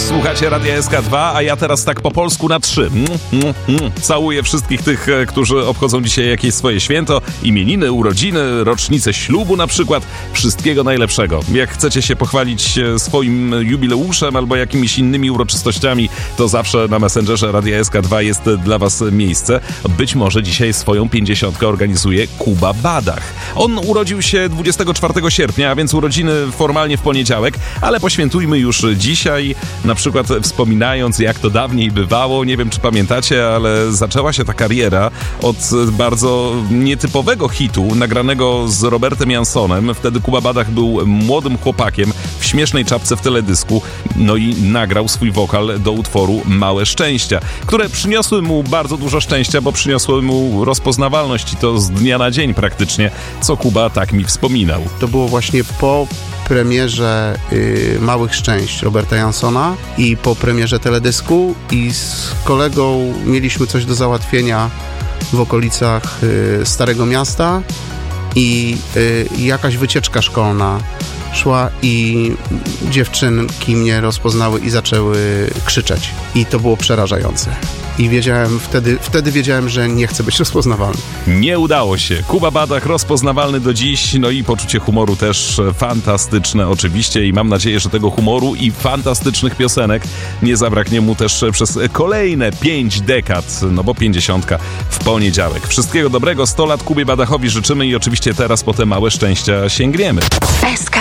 Słuchacie Radia SK2, a ja teraz tak po polsku na 3. Całuję wszystkich tych, którzy obchodzą dzisiaj jakieś swoje święto, imieniny, urodziny, rocznicę ślubu na przykład. Wszystkiego najlepszego. Jak chcecie się pochwalić swoim jubileuszem albo jakimiś innymi uroczystościami, to zawsze na Messengerze Radia SK2 jest dla was miejsce. Być może dzisiaj swoją 50 organizuje Kuba Badach. On urodził się 24 sierpnia, a więc urodziny formalnie w poniedziałek, ale poświętujmy już dzisiaj, na przykład wspominając, jak to dawniej bywało. Nie wiem, czy pamiętacie, ale zaczęła się ta kariera od bardzo nietypowego hitu nagranego z Robertem Jansonem. Wtedy Kuba Badach był młodym chłopakiem w śmiesznej czapce w teledysku, no i nagrał swój wokal do utworu Małe Szczęścia, które przyniosły mu bardzo dużo szczęścia, bo przyniosły mu rozpoznawalność i to z dnia na dzień praktycznie, co Kuba tak mi wspominał. To było właśnie po premierze Małych Szczęść Roberta Jansona i po premierze teledysku i z kolegą mieliśmy coś do załatwienia w okolicach Starego Miasta i jakaś wycieczka szkolna szła i dziewczynki mnie rozpoznały i zaczęły krzyczeć. I to było przerażające. I wiedziałem, wtedy wiedziałem, że nie chcę być rozpoznawalny. Nie udało się. Kuba Badach rozpoznawalny do dziś, no i poczucie humoru też fantastyczne oczywiście i mam nadzieję, że tego humoru i fantastycznych piosenek nie zabraknie mu też przez kolejne 5 dekad, no bo 50 w poniedziałek. Wszystkiego dobrego, 100 lat Kubie Badachowi życzymy i oczywiście teraz po te małe szczęścia sięgniemy.